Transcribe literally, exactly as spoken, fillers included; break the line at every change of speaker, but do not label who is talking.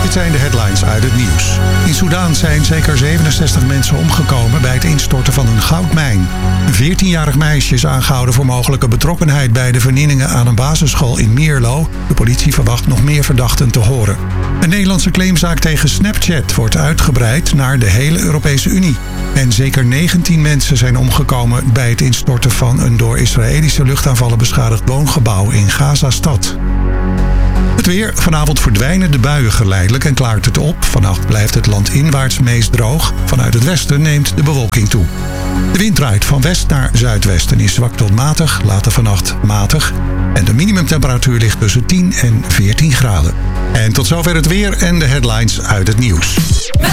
dit zijn de headlines uit het nieuws. In Soedan zijn zeker zevenenzestig mensen omgekomen bij het instorten van een goudmijn. Een veertienjarig meisje is aangehouden voor mogelijke betrokkenheid bij de vernielingen aan een basisschool in Mierlo. De politie verwacht nog meer verdachten te horen. Een Nederlandse claimzaak tegen Snapchat wordt uitgebreid naar de hele Europese Unie. En zeker negentien mensen zijn omgekomen bij het instorten van een door Israëlische luchtaanvallen beschadigd woongebouw in Gaza-stad. Het weer. Vanavond verdwijnen de buien geleidelijk en klaart het op. Vannacht blijft het land inwaarts meest droog. Vanuit het westen neemt de bewolking toe. De wind draait van west naar zuidwest en is zwak tot matig, later vannacht matig. En de minimumtemperatuur ligt tussen tien en veertien graden. En tot zover het weer en de headlines uit het nieuws.